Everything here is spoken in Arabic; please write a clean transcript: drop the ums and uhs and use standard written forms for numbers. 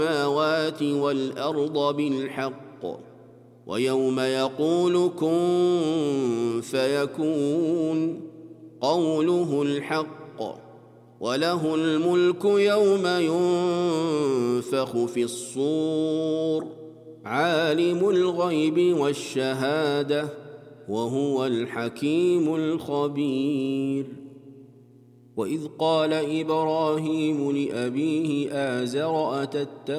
السماوات والأرض بالحق ويوم يقول كن فيكون قوله الحق وله الملك يوم ينفخ في الصور عالم الغيب والشهادة وهو الحكيم الخبير. وإذ قال إبراهيم لأبيه آزر أتتخذ